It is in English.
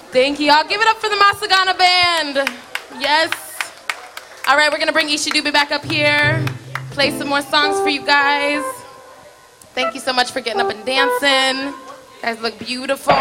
Thank you. Y'all give it up for the Masagana Band. Yes. All right, we're going to bring Isha Dube back up here, play some more songs for you guys. Thank you so much for getting up and dancing. You guys look beautiful.